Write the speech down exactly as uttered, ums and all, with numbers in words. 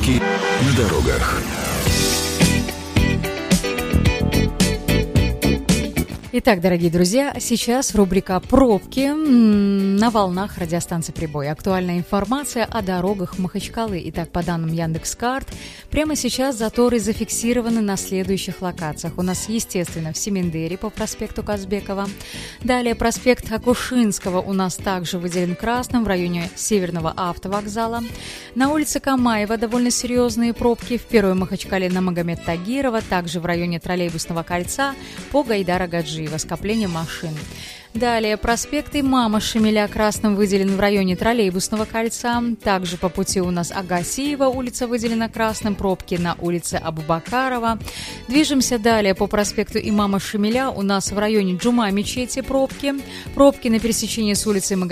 Пробки на дорогах. Итак, дорогие друзья, сейчас рубрика «Пробки» на волнах радиостанции «Прибой». Актуальная информация о дорогах Махачкалы. Итак, по данным Яндекс.Карт, прямо сейчас заторы зафиксированы на следующих локациях. У нас, естественно, в Семендере по проспекту Казбекова. Далее проспект Акушинского у нас также выделен красным в районе Северного автовокзала. На улице Камаева довольно серьезные пробки. В Первой Махачкале на Магомед Тагирова, также в районе Троллейбусного кольца по Гайдара Гаджиева. Скопление машин. Далее проспект Имама Шамиля красным выделен в районе Троллейбусного кольца. Также по пути у нас Агасиева улица выделена красным, пробки на улице Абубакарова. Движемся далее по проспекту Имама Шамиля. У нас в районе Джума мечети пробки. Пробки на пересечении с улицей Магомед